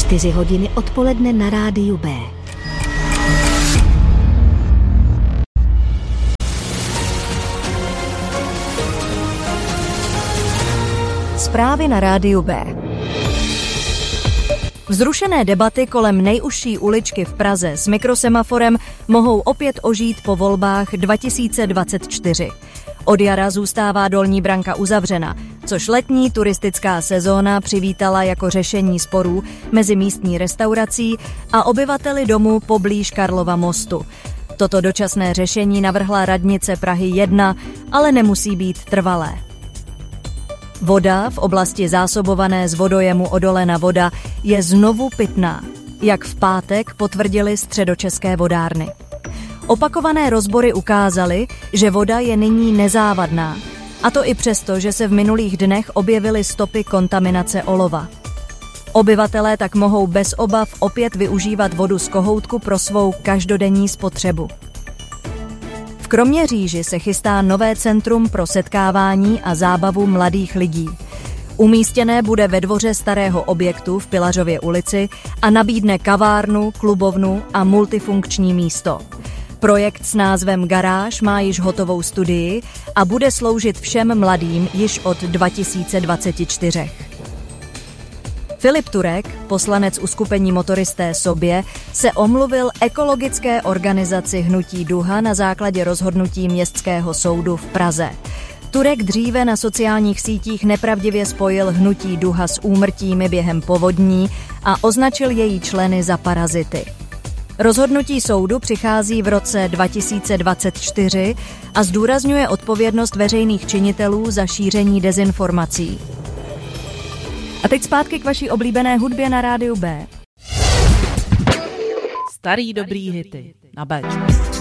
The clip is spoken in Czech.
4 hodiny odpoledne na rádiu B. Zprávy na rádiu B. Vzrušené debaty kolem nejužší uličky v Praze s mikrosemaforem mohou opět ožít po volbách 2024. Od jara zůstává Dolní branka uzavřena, což letní turistická sezóna přivítala jako řešení sporů mezi místní restaurací a obyvateli domu poblíž Karlova mostu. Toto dočasné řešení navrhla radnice Prahy 1, ale nemusí být trvalé. Voda v oblasti zásobované z vodojemu Odolena voda je znovu pitná, jak v pátek potvrdili středočeské vodárny. Opakované rozbory ukázaly, že voda je nyní nezávadná, a to i přesto, že se v minulých dnech objevily stopy kontaminace olova. Obyvatelé tak mohou bez obav opět využívat vodu z kohoutku pro svou každodenní spotřebu. V Kroměříži se chystá nové centrum pro setkávání a zábavu mladých lidí. Umístěné bude ve dvoře starého objektu v Pilařově ulici a nabídne kavárnu, klubovnu a multifunkční místo. Projekt s názvem Garáž má již hotovou studii a bude sloužit všem mladým již od 2024. Filip Turek, poslanec uskupení Motoristé Sobě, se omluvil ekologické organizaci Hnutí Duha na základě rozhodnutí Městského soudu v Praze. Turek dříve na sociálních sítích nepravdivě spojil Hnutí Duha s úmrtími během povodní a označil její členy za parazity. Rozhodnutí soudu přichází v roce 2024 a zdůrazňuje odpovědnost veřejných činitelů za šíření dezinformací. A teď zpátky k vaší oblíbené hudbě na rádiu B. Starý dobrý hity na Béčku.